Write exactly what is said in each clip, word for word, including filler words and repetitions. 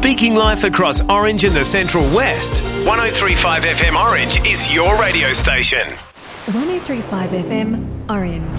Speaking life across Orange and the Central West. one oh three point five F M Orange is your radio station. one oh three point five F M Orange.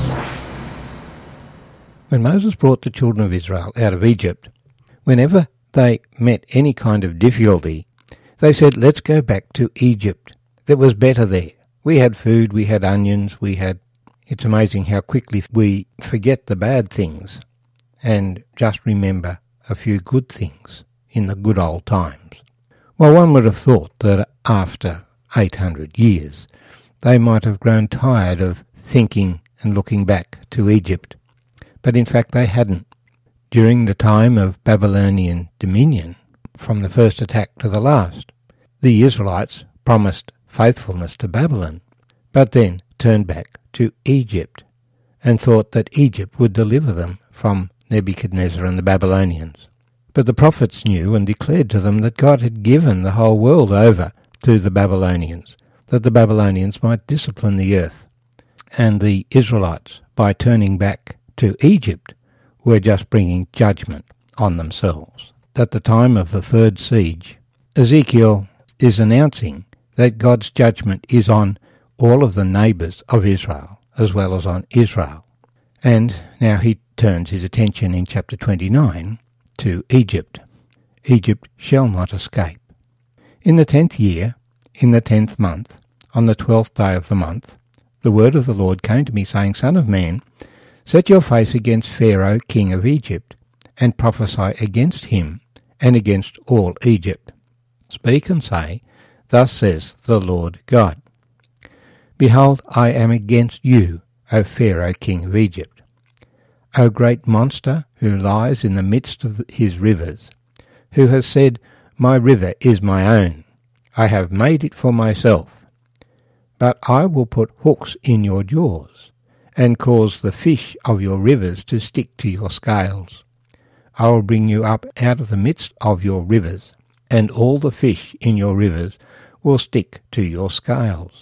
When Moses brought the children of Israel out of Egypt, whenever they met any kind of difficulty, they said, let's go back to Egypt. It was better there. We had food, we had onions, we had... It's amazing how quickly we forget the bad things and just remember a few good things in the good old times. Well, one would have thought that after eight hundred years, they might have grown tired of thinking and looking back to Egypt. But in fact they hadn't. During the time of Babylonian dominion, from the first attack to the last, the Israelites promised faithfulness to Babylon, but then turned back to Egypt and thought that Egypt would deliver them from Nebuchadnezzar and the Babylonians. But the prophets knew and declared to them that God had given the whole world over to the Babylonians, that the Babylonians might discipline the earth. And the Israelites, by turning back to Egypt, were just bringing judgment on themselves. At the time of the third siege, Ezekiel is announcing that God's judgment is on all of the neighbours of Israel, as well as on Israel. And now he turns his attention in chapter twenty-nine to Egypt. Egypt shall not escape. In the tenth year, in the tenth month, on the twelfth day of the month, the word of the Lord came to me, saying, Son of man, set your face against Pharaoh king of Egypt, and prophesy against him, and against all Egypt. Speak and say, Thus says the Lord God, Behold, I am against you, O Pharaoh king of Egypt, O great monster who lies in the midst of his rivers, who has said, My river is my own, I have made it for myself. But I will put hooks in your jaws, and cause the fish of your rivers to stick to your scales. I will bring you up out of the midst of your rivers, and all the fish in your rivers will stick to your scales.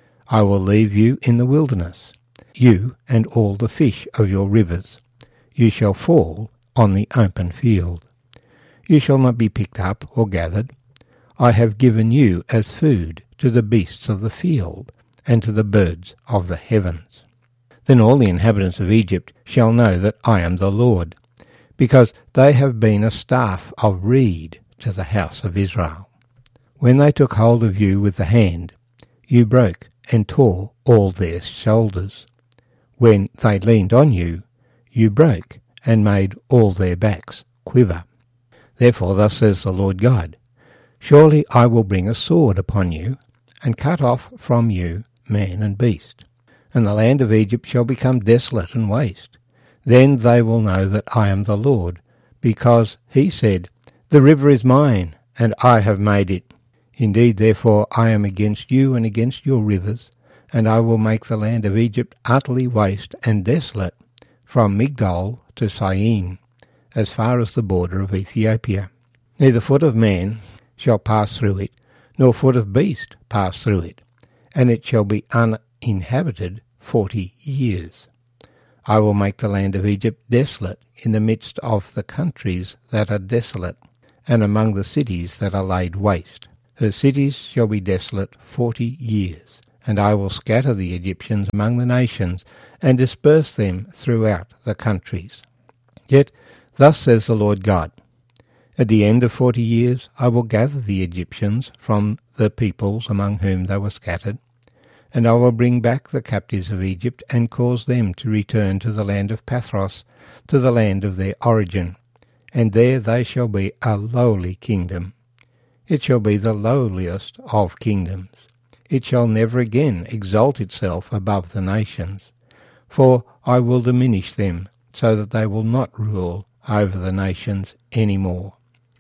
I will leave you in the wilderness, you and all the fish of your rivers. You shall fall on the open field. You shall not be picked up or gathered. I have given you as food to the beasts of the field, and to the birds of the heavens. Then all the inhabitants of Egypt shall know that I am the Lord, because they have been a staff of reed to the house of Israel. When they took hold of you with the hand, you broke and tore all their shoulders. When they leaned on you, you broke and made all their backs quiver. Therefore thus says the Lord God, Surely I will bring a sword upon you, and cut off from you man and beast, and the land of Egypt shall become desolate and waste. Then they will know that I am the Lord, because he said, The river is mine, and I have made it. Indeed, therefore, I am against you and against your rivers, and I will make the land of Egypt utterly waste and desolate, from Migdol to Syene, as far as the border of Ethiopia. Neither foot of man shall pass through it, nor foot of beast pass through it, and it shall be uninhabited forty years. I will make the land of Egypt desolate in the midst of the countries that are desolate, and among the cities that are laid waste. Her cities shall be desolate forty years, and I will scatter the Egyptians among the nations, and disperse them throughout the countries. Yet thus says the Lord God, At the end of forty years I will gather the Egyptians from the peoples among whom they were scattered, and I will bring back the captives of Egypt, and cause them to return to the land of Pathros, to the land of their origin, and there they shall be a lowly kingdom. It shall be the lowliest of kingdoms. It shall never again exalt itself above the nations, for I will diminish them, so that they will not rule over the nations any more.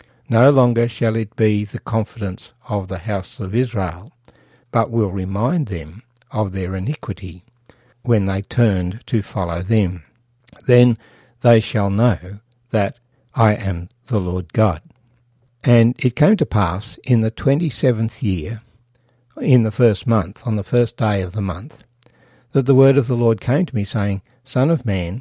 No longer shall it be the confidence of the house of Israel, but will remind them of their iniquity, when they turned to follow them. Then they shall know that I am the Lord God. And it came to pass in the twenty-seventh year, in the first month, on the first day of the month, that the word of the Lord came to me, saying, Son of man,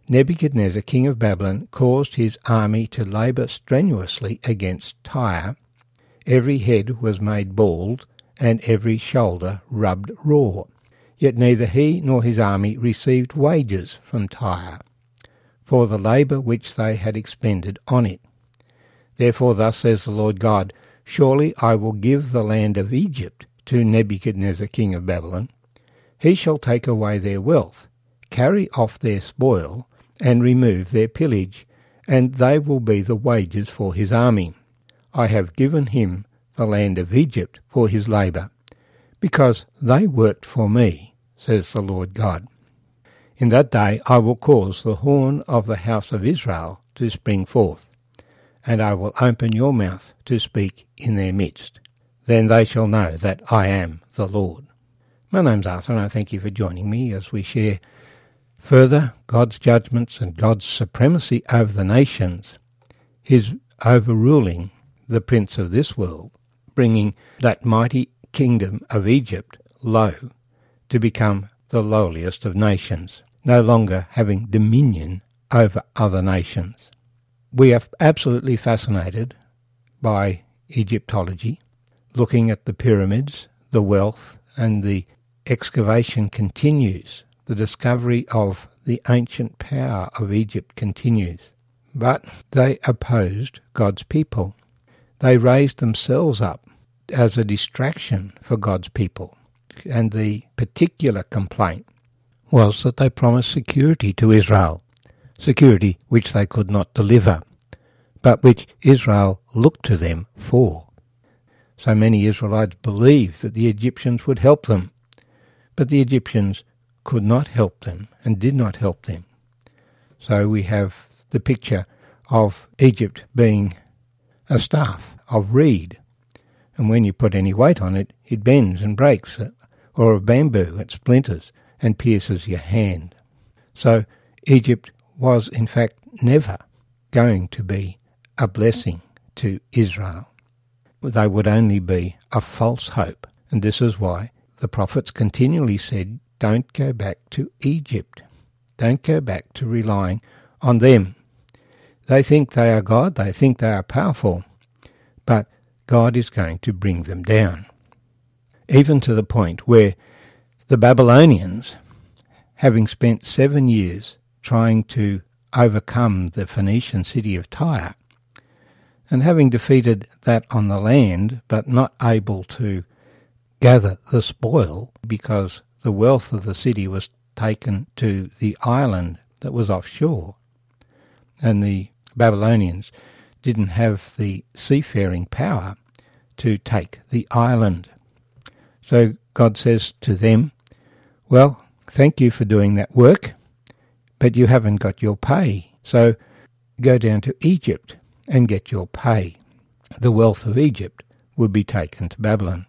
Nebuchadnezzar, king of Babylon, caused his army to labour strenuously against Tyre. Every head was made bald, and every shoulder rubbed raw. Yet neither he nor his army received wages from Tyre, for the labour which they had expended on it. Therefore thus says the Lord God, Surely I will give the land of Egypt to Nebuchadnezzar, king of Babylon. He shall take away their wealth, carry off their spoil, and remove their pillage, and they will be the wages for his army. I have given him the land of Egypt for his labour, because they worked for me, says the Lord God. In that day I will cause the horn of the house of Israel to spring forth, and I will open your mouth to speak in their midst. Then they shall know that I am the Lord. My name's Arthur, and I thank you for joining me as we share further God's judgments and God's supremacy over the nations, his overruling the prince of this world, bringing that mighty kingdom of Egypt low to become the lowliest of nations, no longer having dominion over other nations. We are absolutely fascinated by Egyptology, looking at the pyramids, the wealth, and the excavation continues. The discovery of the ancient power of Egypt continues. But they opposed God's people. They raised themselves up as a distraction for God's people. And the particular complaint was that they promised security to Israel, security which they could not deliver, but which Israel looked to them for. So many Israelites believed that the Egyptians would help them, but the Egyptians could not help them and did not help them. So we have the picture of Egypt being a staff of reed, and when you put any weight on it, it bends and breaks, or a bamboo, it splinters and pierces your hand. So Egypt was in fact never going to be a blessing to Israel. They would only be a false hope, and this is why the prophets continually said, don't go back to Egypt. Don't go back to relying on them. They think they are God, they think they are powerful, but God is going to bring them down. Even to the point where the Babylonians, having spent seven years trying to overcome the Phoenician city of Tyre, and having defeated that on the land, but not able to gather the spoil because the wealth of the city was taken to the island that was offshore, and the Babylonians didn't have the seafaring power to take the island. So God says to them, well, thank you for doing that work, but you haven't got your pay, so go down to Egypt and get your pay. The wealth of Egypt would be taken to Babylon.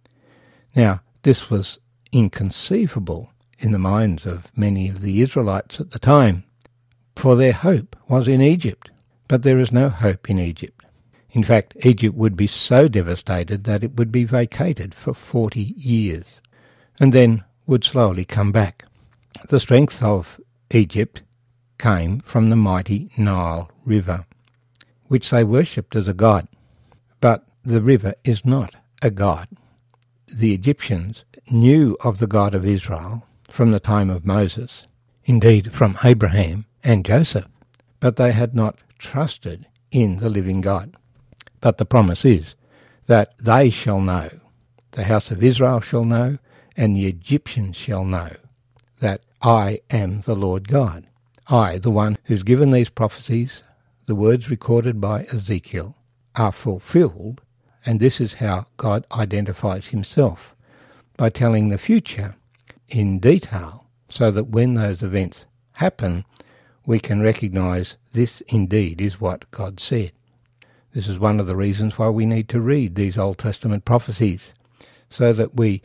Now, this was inconceivable in the minds of many of the Israelites at the time, for their hope was in Egypt. But there is no hope in Egypt. In fact, Egypt would be so devastated that it would be vacated for forty years, and then would slowly come back. The strength of Egypt came from the mighty Nile River, which they worshipped as a god. But the river is not a god. The Egyptians knew of the God of Israel from the time of Moses, indeed from Abraham and Joseph, but they had not trusted in the living God. But the promise is that they shall know, the house of Israel shall know, and the Egyptians shall know that I am the Lord God. I, the one who's given these prophecies, the words recorded by Ezekiel, are fulfilled, and this is how God identifies himself, by telling the future in detail, so that when those events happen, we can recognize this indeed is what God said. This is one of the reasons why we need to read these Old Testament prophecies, so that we,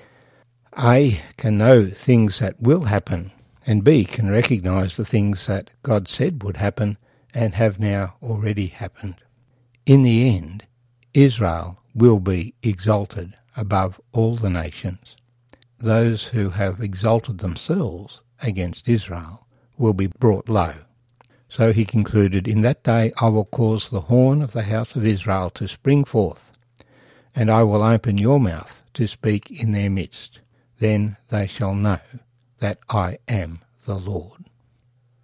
A, can know things that will happen, and B, can recognize the things that God said would happen and have now already happened. In the end, Israel will be exalted above all the nations. Those who have exalted themselves against Israel will be brought low. So he concluded, in that day I will cause the horn of the house of Israel to spring forth, and I will open your mouth to speak in their midst. Then they shall know that I am the Lord.